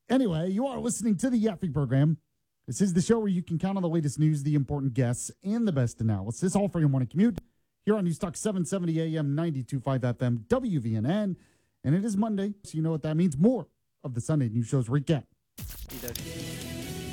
Anyway, you are listening to the Yaffe program. This is the show where you can count on the latest news, the important guests, and the best analysis, all for your morning commute here on News Talk 770 AM, 92.5 FM, WVNN. And it is Monday, so you know what that means. More of the Sunday News Show's recap.